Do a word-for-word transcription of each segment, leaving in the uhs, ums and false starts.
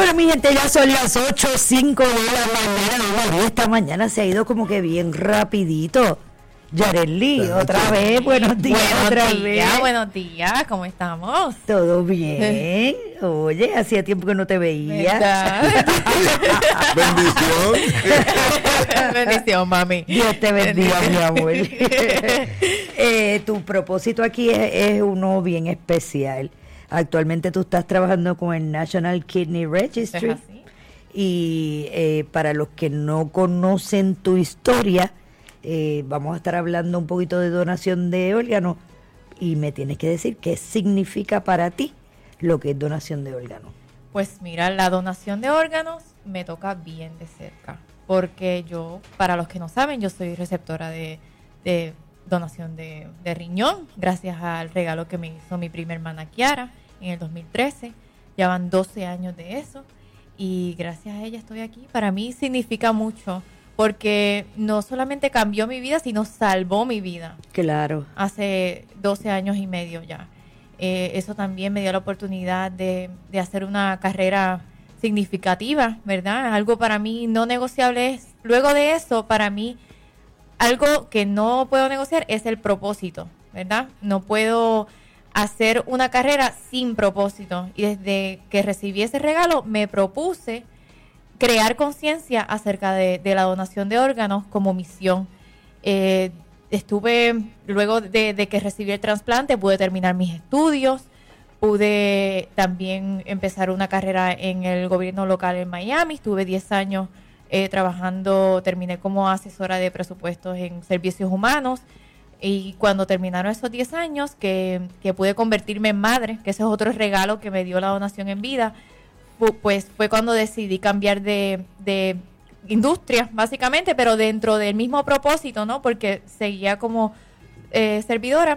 Bueno, mi gente, ya son las ocho o cinco de la mañana. No, esta mañana se ha ido como que bien rapidito. Yareli, otra vez, buenos días, buenos otra días, vez. Buenos días, ¿cómo estamos? Todo bien. Oye, hacía tiempo que no te veía. Bendición. Bendición, mami. Dios te bendiga, mi amor. eh, tu propósito aquí es, es uno bien especial. Actualmente tú estás trabajando con el National Kidney Registry. ¿Es así? Y eh, para los que no conocen tu historia, eh, vamos a estar hablando un poquito de donación de órganos y me tienes que decir qué significa para ti lo que es donación de órganos. Pues mira, la donación de órganos me toca bien de cerca, porque yo, para los que no saben, yo soy receptora de, de donación de, de riñón, gracias al regalo que me hizo mi prima hermana Kiara en el dos mil trece. Ya van doce años de eso y gracias a ella estoy aquí. Para mí significa mucho, porque no solamente cambió mi vida, sino salvó mi vida. Claro. Hace doce años y medio ya. Eh, eso también me dio la oportunidad de, de hacer una carrera significativa, ¿verdad? Algo para mí no negociable es, luego de eso, para mí, algo que no puedo negociar es el propósito, ¿verdad? No puedo hacer una carrera sin propósito. Y desde que recibí ese regalo, me propuse crear conciencia acerca de, de la donación de órganos como misión. Eh, estuve, luego de, de que recibí el trasplante, pude terminar mis estudios, pude también empezar una carrera en el gobierno local en Miami. Estuve diez años eh, trabajando, terminé como asesora de presupuestos en servicios humanos. Y cuando terminaron esos diez años, que, que pude convertirme en madre, que ese es otro regalo que me dio la donación en vida, pues fue cuando decidí cambiar de, de industria, básicamente, pero dentro del mismo propósito, ¿no? Porque seguía como eh, servidora.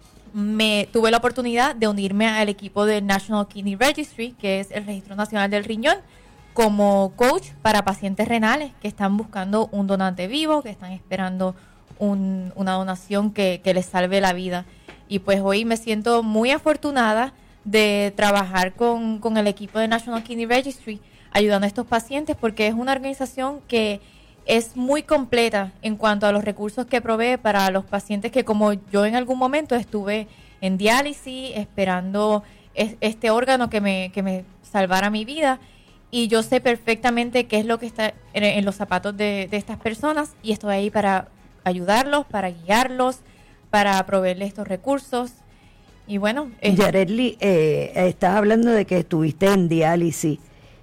Me tuve la oportunidad de unirme al equipo del National Kidney Registry, que es el Registro Nacional del Riñón, como coach para pacientes renales que están buscando un donante vivo, que están esperando un, una donación que, que les salve la vida. Y pues hoy me siento muy afortunada de trabajar con, con el equipo de National Kidney Registry, ayudando a estos pacientes, porque es una organización que es muy completa en cuanto a los recursos que provee para los pacientes que, como yo en algún momento estuve en diálisis, esperando es, este órgano que me, que me salvara mi vida, y yo sé perfectamente qué es lo que está en, en los zapatos de, de estas personas, y estoy ahí para ayudarlos, para guiarlos, para proveerles estos recursos. Y bueno, eh, Yareli, eh, estás hablando de que estuviste en diálisis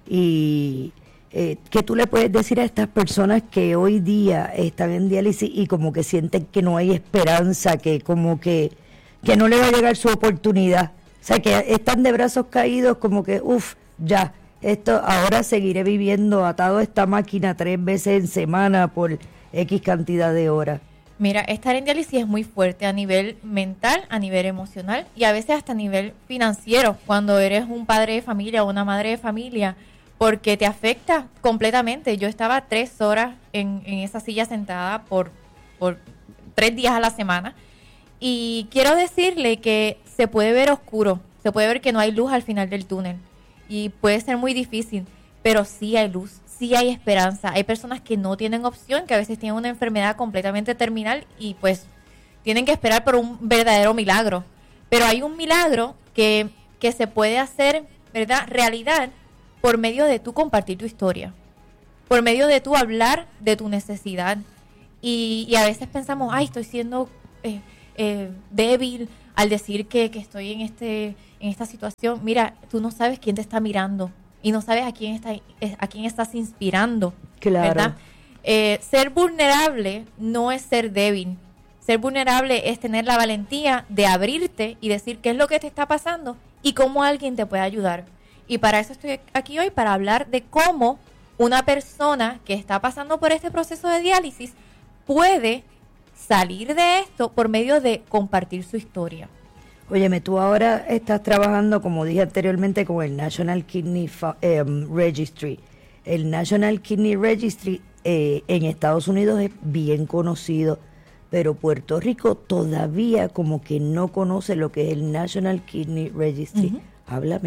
y eh, ¿qué tú le puedes decir a estas personas que hoy día están en diálisis y como que sienten que no hay esperanza, que como que, que no le va a llegar su oportunidad? O sea, que están de brazos caídos como que, uff, ya, esto ahora seguiré viviendo atado a esta máquina tres veces en semana por X cantidad de horas. Mira, estar en diálisis es muy fuerte a nivel mental, a nivel emocional y a veces hasta a nivel financiero cuando eres un padre de familia o una madre de familia, porque te afecta completamente. Yo estaba tres horas en, en esa silla sentada por, por tres días a la semana y quiero decirle que se puede ver oscuro, se puede ver que no hay luz al final del túnel y puede ser muy difícil, pero sí hay luz. Sí hay esperanza. Hay personas que no tienen opción, que a veces tienen una enfermedad completamente terminal y pues tienen que esperar por un verdadero milagro. Pero hay un milagro que, que se puede hacer, ¿verdad?, realidad por medio de tú compartir tu historia, por medio de tú hablar de tu necesidad. Y, y a veces pensamos, ay, estoy siendo eh, eh, débil al decir que, que estoy en, este, en esta situación. Mira, tú no sabes quién te está mirando. Y no sabes a quién está, a quién estás inspirando, claro. ¿verdad? Eh, ser vulnerable no es ser débil. Ser vulnerable es tener la valentía de abrirte y decir qué es lo que te está pasando y cómo alguien te puede ayudar. Y para eso estoy aquí hoy, para hablar de cómo una persona que está pasando por este proceso de diálisis puede salir de esto por medio de compartir su historia. Óyeme, tú ahora estás trabajando, como dije anteriormente, con el National Kidney um, Registry. El National Kidney Registry eh, en Estados Unidos es bien conocido, pero Puerto Rico todavía como que no conoce lo que es el National Kidney Registry. Uh-huh. Háblame.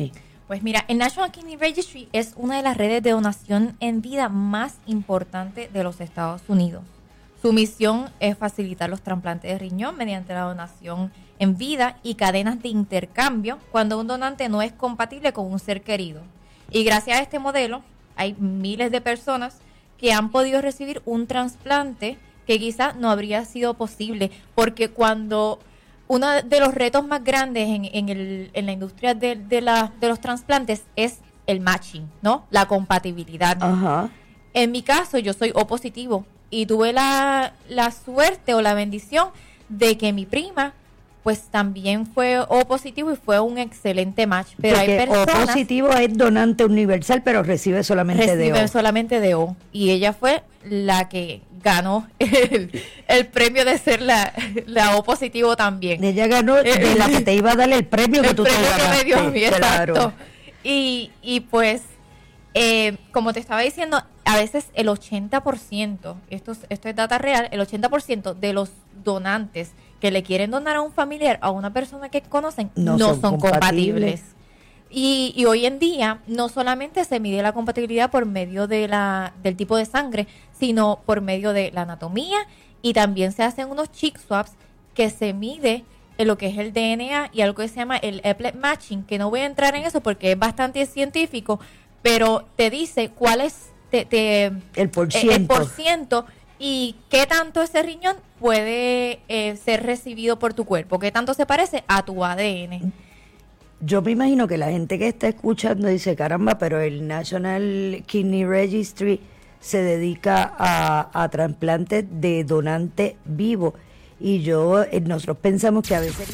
Pues mira, el National Kidney Registry es una de las redes de donación en vida más importantes de los Estados Unidos. Su misión es facilitar los trasplantes de riñón mediante la donación en vida y cadenas de intercambio cuando un donante no es compatible con un ser querido. Y gracias a este modelo hay miles de personas que han podido recibir un trasplante que quizás no habría sido posible, porque cuando uno de los retos más grandes en, en, el, en la industria de, de, la, de los trasplantes es el matching, ¿no? La compatibilidad. Ajá. En mi caso, yo soy O positivo y tuve la, la suerte o la bendición de que mi prima pues también fue O positivo y fue un excelente match. Pero Porque hay personas... O positivo es donante universal, pero recibe solamente recibe de O. solamente de O. Y ella fue la que ganó el, el premio de ser la, la O positivo también. Ella ganó de la que te iba a dar el premio que el tú premio te que me dio a mí, ganaste. Claro. exacto. Y, y pues, eh, como te estaba diciendo, a veces el ochenta por ciento, esto, es- esto es data real, el ochenta por ciento de los donantes que le quieren donar a un familiar, a una persona que conocen, No no, son son, compatibles. compatibles. Y, y hoy en día no solamente se mide la compatibilidad por medio de la, del tipo de sangre, sino por medio de la anatomía, y también se hacen unos cheek swaps que se mide en lo que es el D N A y algo que se llama el Eplet Matching, que no voy a entrar en eso porque es bastante científico, pero te dice cuál es te, te, El por eh, el ciento. por ciento y qué tanto ese riñón puede eh, ser recibido por tu cuerpo, qué tanto se parece a tu A D N. Yo me imagino que la gente que está escuchando dice, caramba, pero el National Kidney Registry se dedica a, a trasplantes de donante vivo. Y yo, eh, nosotros pensamos que a veces...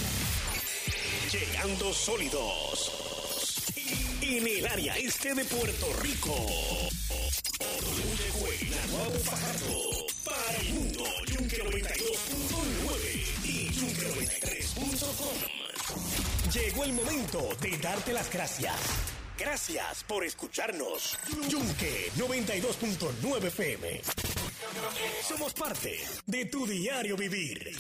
Llegando sólidos. En el área este de Puerto Rico. Llegó el Nahuatl Fajardo. Para el mundo, Yunque noventa y dos punto nueve y Yunque noventa y tres punto com. Llegó el momento de darte las gracias. Gracias por escucharnos. Yunque noventa y dos punto nueve F M. Somos parte de tu diario vivir.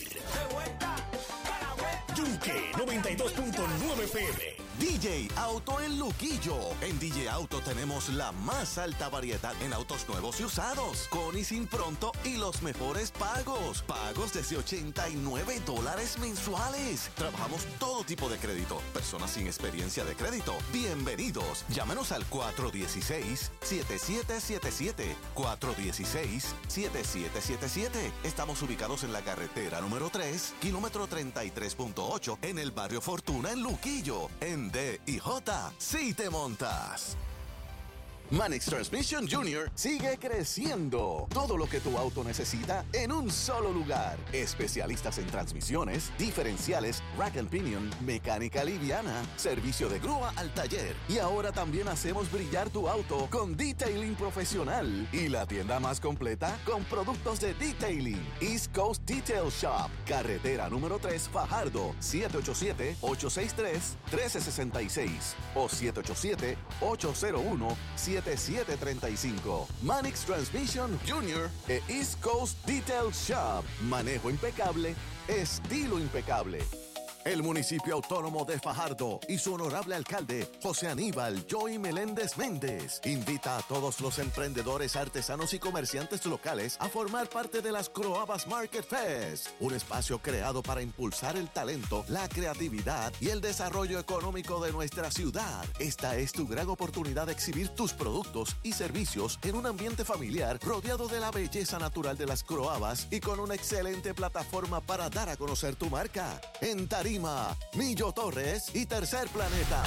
Yunque noventa y dos punto nueve F M. D J Auto en Luquillo. En D J Auto tenemos la más alta variedad en autos nuevos y usados, con y sin pronto y los mejores pagos. Pagos desde ochenta y nueve dólares mensuales. Trabajamos todo tipo de crédito. Personas sin experiencia de crédito, bienvenidos. Llámenos al cuatro uno seis, siete siete siete siete. cuatro uno seis, siete siete siete siete. Estamos ubicados en la carretera número tres, kilómetro treinta y tres punto ocho, en el barrio Fortuna, en Luquillo. En D y J, si te montas. Manix Transmission Junior sigue creciendo. Todo lo que tu auto necesita en un solo lugar. Especialistas en transmisiones, diferenciales, rack and pinion, mecánica liviana, servicio de grúa al taller. Y ahora también hacemos brillar tu auto con detailing profesional. Y la tienda más completa con productos de detailing. East Coast Detail Shop. Carretera número tres, Fajardo. siete ocho siete, ocho seis tres, uno tres seis seis o siete ocho siete, ocho cero uno, siete siete tres cinco. Manix Transmission Junior e East Coast Detail Shop. Manejo impecable, estilo impecable. El municipio autónomo de Fajardo y su honorable alcalde, José Aníbal Joey Meléndez Méndez, invita a todos los emprendedores, artesanos y comerciantes locales a formar parte de las Croabas Market Fest, un espacio creado para impulsar el talento, la creatividad y el desarrollo económico de nuestra ciudad. Esta es tu gran oportunidad de exhibir tus productos y servicios en un ambiente familiar rodeado de la belleza natural de las Croabas y con una excelente plataforma para dar a conocer tu marca. En Tarima, Millo Torres y Tercer Planeta.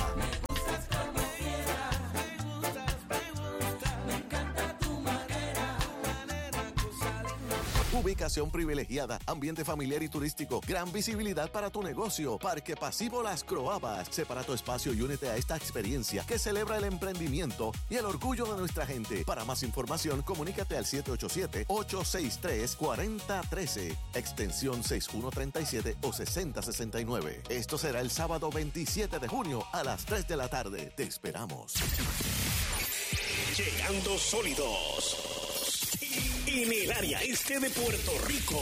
Ubicación privilegiada, ambiente familiar y turístico, gran visibilidad para tu negocio. Parque Pasivo Las Croabas. Separa tu espacio y únete a esta experiencia que celebra el emprendimiento y el orgullo de nuestra gente. Para más información, comunícate al siete ocho siete, ocho seis tres, cuatro cero uno tres, extensión sesenta y uno treinta y siete o sesenta sesenta y nueve. Esto será el sábado veintisiete de junio a las tres de la tarde. Te esperamos. Llegando sólidos. En el área este de Puerto Rico.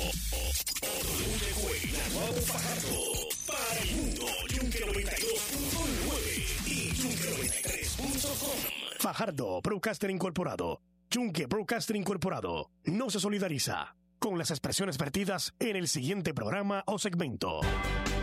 Llegó el Nahuatl Fajardo. Para el mundo, Yunque noventa y dos punto nueve y Yunque noventa y tres punto com. Fajardo Broadcaster Incorporado. Yunque Broadcaster Incorporado no se solidariza con las expresiones vertidas en el siguiente programa o segmento.